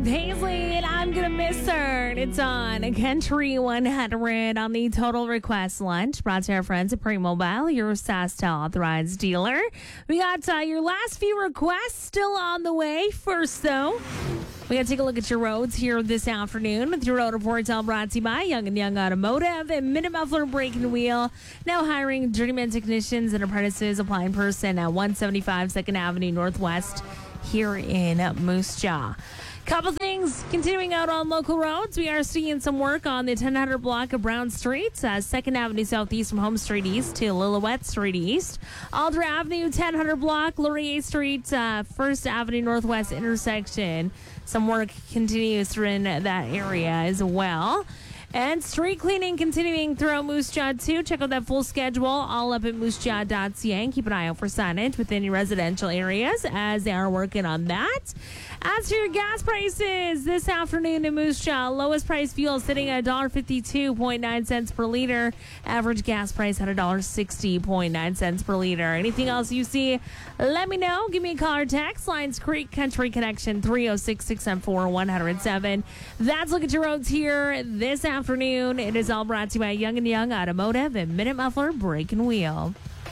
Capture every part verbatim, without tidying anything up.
Paisley, and I'm gonna miss her. It's on Country one hundred on the Total Request Lunch, brought to our friends at Pre-Mobile, your SaskTel authorized dealer. We got uh, your last few requests still on the way. First, though, we got to take a look at your roads here this afternoon with your road reports all brought to you by Young and Young Automotive and Minute Muffler Brake and Wheel. Now hiring journeyman technicians and apprentices. Apply in person at one seventy-five second Avenue Northwest here in Moose Jaw. Couple things continuing out on local roads. We are seeing some work on the ten hundred block of Brown Street, uh, second Avenue Southeast from Home Street East to Lillooet Street East. Alder Avenue, ten hundred block, Laurier Street, uh, first Avenue Northwest intersection. Some work continues in that area as well. And street cleaning continuing throughout Moose Jaw, too. Check out that full schedule all up at moose jaw dot c a and keep an eye out for signage within your residential areas as they are working on that. As for your gas prices this afternoon in Moose Jaw, lowest price fuel sitting at one dollar fifty-two point nine cents per liter. Average gas price at one dollar sixty point nine cents per liter. Anything else you see, let me know. Give me a call or text. Lions Creek Country Connection three oh six, six seven four, one oh seven. That's Look at Your Roads here this afternoon. Afternoon. It is all brought to you by Young and Young Automotive and Minute Muffler Brake and Wheel.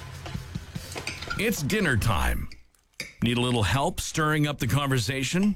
It's dinner time. Need a little help stirring up the conversation?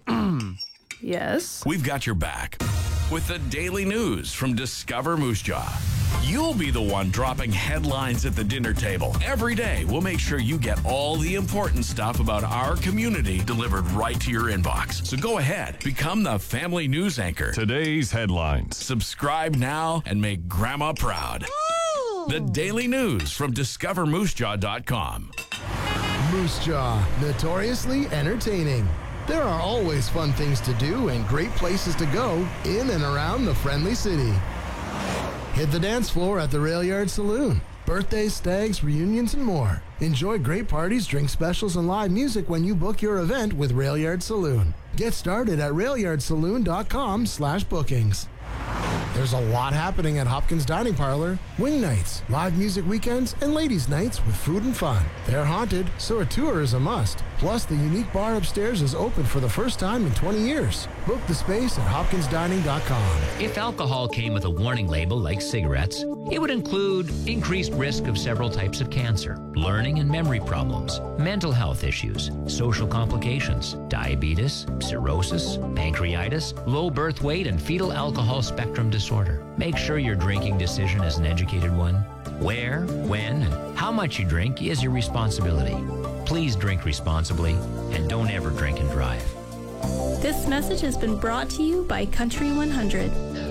Yes. We've got your back with the daily news from Discover Moose Jaw. You'll be the one dropping headlines at the dinner table. Every day, we'll make sure you get all the important stuff about our community delivered right to your inbox. So go ahead, become the family news anchor. Today's headlines. Subscribe now and make Grandma proud. Ooh. The daily news from discover moose jaw dot com. Moose Jaw, notoriously entertaining. There are always fun things to do and great places to go in and around the friendly city. Hit the dance floor at the Rail Yard Saloon. Birthdays, stags, reunions, and more. Enjoy great parties, drink specials, and live music when you book your event with Rail Yard Saloon. Get started at rail yard saloon dot com slash bookings. There's a lot happening at Hopkins Dining Parlor. Wing nights, live music weekends, and ladies' nights with food and fun. They're haunted, so a tour is a must. Plus, the unique bar upstairs is open for the first time in twenty years. Book the space at hopkins dining dot com. If alcohol came with a warning label like cigarettes, it would include increased risk of several types of cancer, learning and memory problems, mental health issues, social complications, diabetes, cirrhosis, pancreatitis, low birth weight, and fetal alcohol spectrum disorder. Make sure your drinking decision is an educated one. Where, when, and how much you drink is your responsibility. Please drink responsibly and don't ever drink and drive. This message has been brought to you by Country one hundred.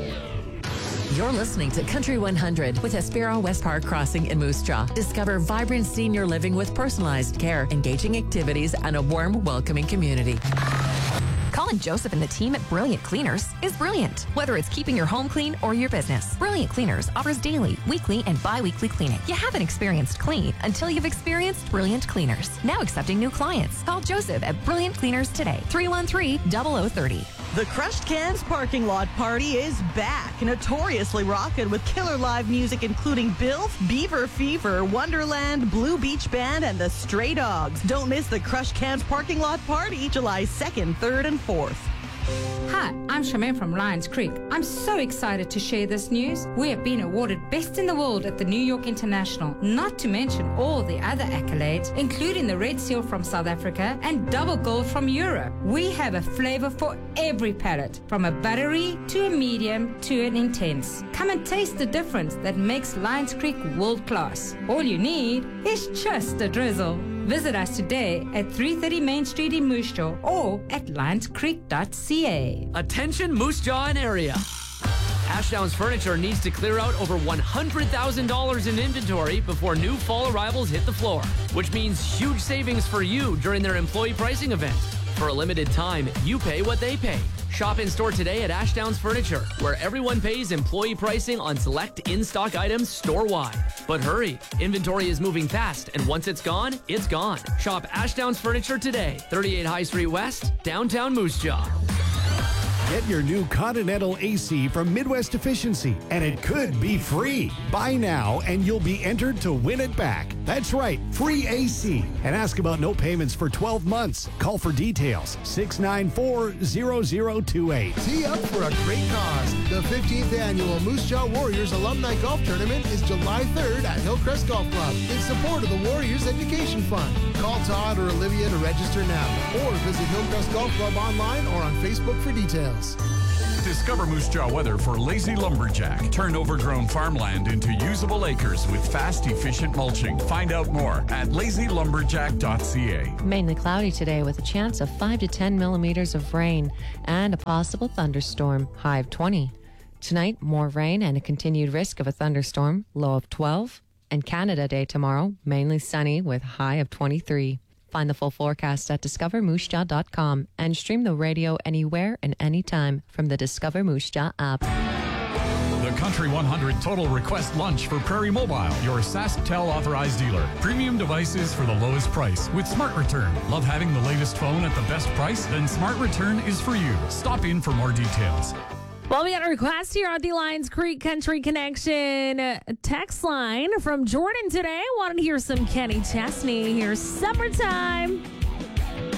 You're listening to Country one hundred with Espero West Park Crossing in Moose Jaw. Discover vibrant senior living with personalized care, engaging activities, and a warm, welcoming community. Calling Joseph and the team at Brilliant Cleaners is brilliant. Whether it's keeping your home clean or your business, Brilliant Cleaners offers daily, weekly, and bi-weekly cleaning. You haven't experienced clean until you've experienced Brilliant Cleaners. Now accepting new clients. Call Joseph at Brilliant Cleaners today. three one three, zero zero three zero. The Crushed Cans Parking Lot Party is back, notoriously rockin' with killer live music including Bilf, Beaver Fever, Wonderland, Blue Beach Band, and the Stray Dogs. Don't miss the Crushed Cans Parking Lot Party, July second, third, and fourth. Hi, I'm Charmaine from Lions Creek. I'm so excited to share this news. We have been awarded Best in the World at the New York International, not to mention all the other accolades, including the Red Seal from South Africa and Double Gold from Europe. We have a flavor for every palate, from a buttery to a medium to an intense. Come and taste the difference that makes Lions Creek world class. All you need is just a drizzle. Visit us today at three thirty Main Street in Moose Jaw or at lions creek dot c a. Attention Moose Jaw and area. Ashdowns Furniture needs to clear out over one hundred thousand dollars in inventory before new fall arrivals hit the floor, which means huge savings for you during their employee pricing event. For a limited time, you pay what they pay. Shop in store today at Ashdowns Furniture, where everyone pays employee pricing on select in-stock items store-wide. But hurry, inventory is moving fast, and once it's gone, it's gone. Shop Ashdowns Furniture today, thirty-eight High Street West, downtown Moose Jaw. Get your new Continental A C from Midwest Efficiency, and it could be free. Buy now, and you'll be entered to win it back. That's right, free A C. And ask about no payments for twelve months. Call for details, six nine four, zero zero two eight. Tee up for a great cause. The fifteenth annual Moose Jaw Warriors Alumni Golf Tournament is July third at Hillcrest Golf Club in support of the Warriors Education Fund. Call Todd or Olivia to register now, or visit Hillcrest Golf Club online or on Facebook for details. Discover Moose Jaw weather for Lazy Lumberjack. Turn overgrown farmland into usable acres with fast, efficient mulching. Find out more at lazy lumberjack dot c a. Mainly cloudy today with a chance of five to ten millimeters of rain and a possible thunderstorm, high of twenty. Tonight, more rain and a continued risk of a thunderstorm, low of twelve. And Canada Day tomorrow, mainly sunny with high of twenty-three. Find the full forecast at discover moose jaw dot com and stream the radio anywhere and anytime from the Discover Moose Jaw app. The Country one hundred Total Request Lunch for Prairie Mobile, your SaskTel authorized dealer. Premium devices for the lowest price with Smart Return. Love having the latest phone at the best price? Then Smart Return is for you. Stop in for more details. Well, we got a request here on the Lions Creek Country Connection text line from Jordan today. Wanted to hear some Kenny Chesney. Here's Summertime.